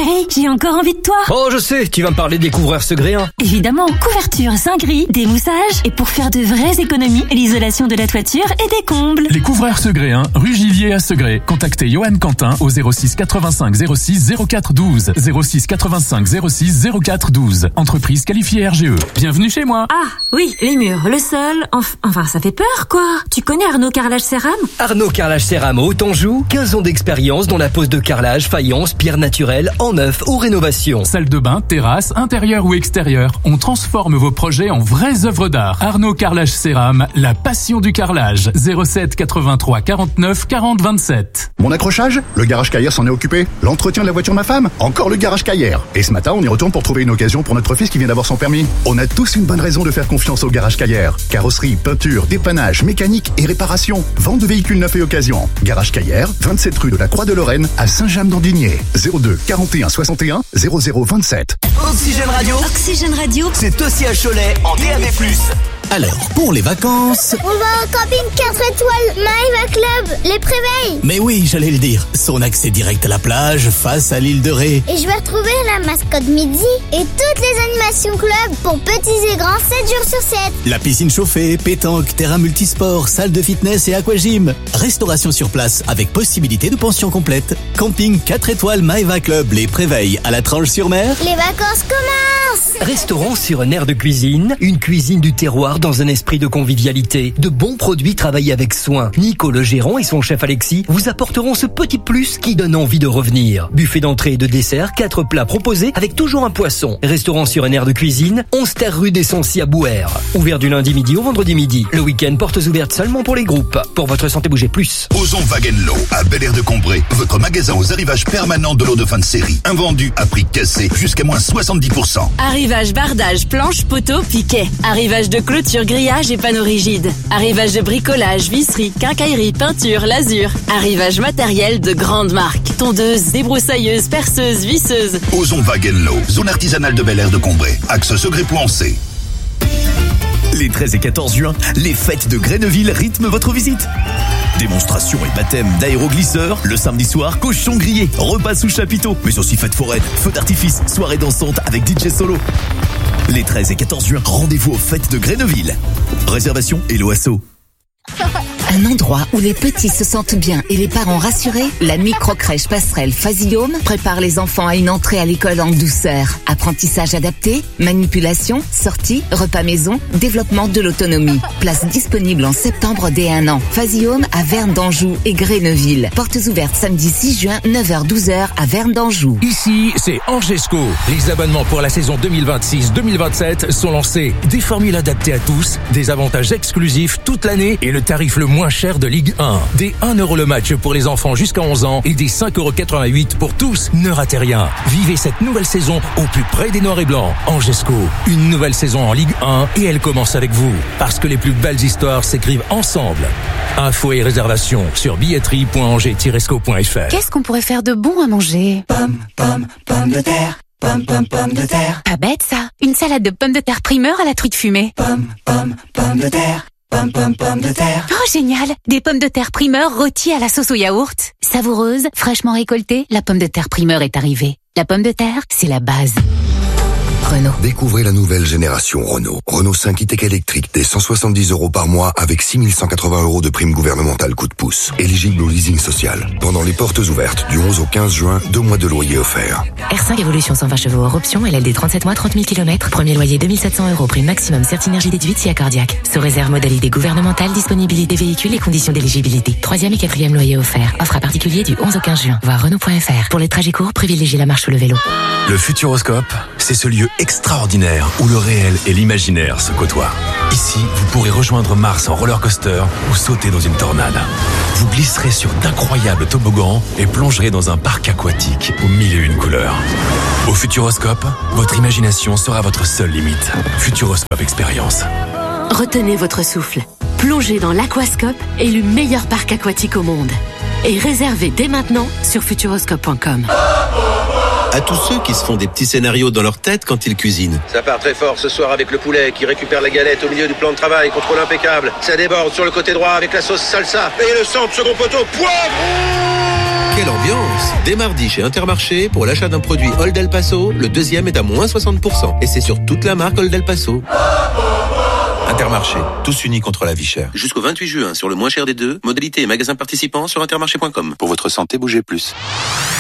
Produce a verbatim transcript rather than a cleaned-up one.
Chérie, j'ai encore envie de toi. Oh, je sais, tu vas me parler des couvreurs Segréen. Évidemment, couverture, zinguerie, démoussage et pour faire de vraies économies, l'isolation de la toiture et des combles. Les couvreurs Segréen, rue Givier à Segré. Contactez Johan Quentin au zéro six quatre-vingt-cinq zéro six zéro quatre douze. zéro six quatre-vingt-cinq zéro six zéro quatre douze. Entreprise qualifiée R G E. Bienvenue chez moi. Ah, oui, les murs, le sol, enf- enfin ça fait peur quoi. Tu connais Arnaud Carrelage Céram ? Arnaud Carrelage Céram au Haute-Anjou, quinze ans d'expérience dans la pose de carrelage, faïence, pierre naturelle, en neuf ou rénovation. Salle de bain, terrasse, intérieur ou extérieur. On transforme vos projets en vraies œuvres d'art. Arnaud Carrelage Céram, la passion du carrelage. zéro sept quatre-vingt-trois quarante-neuf quarante vingt-sept. Mon accrochage ? Le garage Caillère s'en est occupé. L'entretien de la voiture de ma femme ? Encore le garage Caillère. Et ce matin, on y retourne pour trouver une occasion pour notre fils qui vient d'avoir son permis. On a tous une bonne raison de faire confiance au garage Caillère. Carrosserie, peinture, dépannage, mécanique et réparation. Vente de véhicules neufs et occasion. Garage Caillère, vingt-sept rue de la Croix de Lorraine à Saint-James-d'Andigné. zéro deux quarante et un soixante et un zéro zéro vingt-sept. Oxygène Radio. Oxygène Radio. C'est aussi à Cholet en D A B plus. Alors, pour les vacances... On va au camping quatre étoiles, Maïva Club, les Préveilles. Mais oui, j'allais le dire. Son accès direct à la plage, face à l'île de Ré. Et je vais retrouver la mascotte Midi et toutes les animations club pour petits et grands sept jours sur sept. La piscine chauffée, pétanque, terrain multisport, salle de fitness et aquagym. Restauration sur place avec possibilité de pension complète. Camping quatre étoiles Maïva Club, les Préveilles à la Tranche-sur-Mer. Les vacances commencent. Restaurant sur un air de cuisine, une cuisine du terroir dans un esprit de convivialité, de bons produits travaillés avec soin. Nico le gérant et son chef Alexis vous apporteront ce petit plus qui donne envie de revenir. Buffet d'entrée et de dessert, quatre plats proposés avec toujours un poisson. Restaurant sur un air de cuisine, onze terre rue des Sancy à Bouer. Ouvert du lundi midi au vendredi midi. Le week-end, portes ouvertes seulement pour les groupes. Pour votre santé, bougez plus. Ozon Wagenlo à Bel-Air de Combray, votre magasin aux arrivages permanents de l'eau de fin de série. Invendu à prix cassé jusqu'à moins soixante-dix pour cent. Arrivage, bardage, planche, poteau, piquet. Arrivage de clôture, grillage et panneaux rigides. Arrivage de bricolage, visserie, quincaillerie, peinture, lasure. Arrivage matériel de grandes marques. Tondeuse, débroussailleuse, perceuse, visseuse. Ozon Wagenlo, zone artisanale de Bel-Air de Combray. Axe Segré-Pouancé. Les treize et quatorze juin, les fêtes de Gréneville rythment votre visite. Démonstration et baptême d'aéroglisseurs, le samedi soir, cochon grillé, repas sous chapiteau, mais aussi fête foraine, feux d'artifice, soirée dansante avec D J solo. Les treize et quatorze juin, rendez-vous aux fêtes de Gréneville. Réservation Hello Asso. Un endroit où les petits se sentent bien et les parents rassurés, la microcrèche Passerelle Phasiome prépare les enfants à une entrée à l'école en douceur. Apprentissage adapté, manipulation, sortie, repas maison, développement de l'autonomie. Place disponible en septembre dès un an. Phasiome à Verne d'Anjou et Gréneville. Portes ouvertes samedi six juin, neuf heures douze heures à Verne d'Anjou. Ici, c'est Angesco. Les abonnements pour la saison deux mille vingt-six deux mille vingt-sept sont lancés. Des formules adaptées à tous, des avantages exclusifs toute l'année et le tarif le moins cher de Ligue un. Des un euro le match pour les enfants jusqu'à onze ans et des cinq euros quatre-vingt-huit pour tous. Ne ratez rien. Vivez cette nouvelle saison au plus près des Noirs et Blancs. Angesco, une nouvelle saison en Ligue un et elle commence avec vous. Parce que les plus belles histoires s'écrivent ensemble. Infos et réservations sur billetterie point angers tiret sco point f r. Qu'est-ce qu'on pourrait faire de bon à manger? Pomme, pomme, pomme de terre. Pomme, pomme, pomme de terre. Pas bête ça. Une salade de pommes de terre primeur à la truite fumée. Pomme, pomme, pomme de terre. Pomme, pomme, pomme de terre. Oh, génial! Des pommes de terre primeur rôties à la sauce au yaourt. Savoureuse, fraîchement récoltée, la pomme de terre primeur est arrivée. La pomme de terre, c'est la base. Renault. Découvrez la nouvelle génération Renault. Renault cinq e-Tech électrique dès cent soixante-dix euros par mois avec six mille cent quatre-vingts euros de prime gouvernementale coup de pouce. Éligible au leasing social. Pendant les portes ouvertes du onze au quinze juin, deux mois de loyer offerts. R cinq Evolution cent vingt chevaux hors option, L L D trente-sept mois, trente mille kilomètres. Premier loyer deux mille sept cents euros, prime maximum Certinergie déduite si accordiaque. Sous réserve modalité gouvernementale, disponibilité véhicule et conditions d'éligibilité. Troisième et quatrième loyer offert. Offre à particulier du onze au quinze juin. Voir Renault point F R. Pour les trajets courts, privilégiez la marche ou le vélo. Le Futuroscope, c'est ce lieu extraordinaire où le réel et l'imaginaire se côtoient. Ici, vous pourrez rejoindre Mars en roller coaster ou sauter dans une tornade. Vous glisserez sur d'incroyables toboggans et plongerez dans un parc aquatique aux mille et une couleurs. Au Futuroscope, votre imagination sera votre seule limite. Futuroscope Expérience. Retenez votre souffle. Plongez dans l'Aquascope, élu meilleur parc aquatique au monde. Et réservez dès maintenant sur futuroscope point com. À tous ceux qui se font des petits scénarios dans leur tête quand ils cuisinent. Ça part très fort ce soir avec le poulet qui récupère la galette au milieu du plan de travail, contrôle impeccable. Ça déborde sur le côté droit avec la sauce salsa. Et le centre, second poteau, poivre. quelle ambiance! Dès mardi chez Intermarché, pour l'achat d'un produit Old El Paso, le deuxième est à moins soixante pour cent. Et c'est sur toute la marque Old El Paso. Intermarché, tous unis contre la vie chère. Jusqu'au vingt-huit juin, sur le moins cher des deux, modalité et magasin participants sur intermarché point com. Pour votre santé, bougez plus.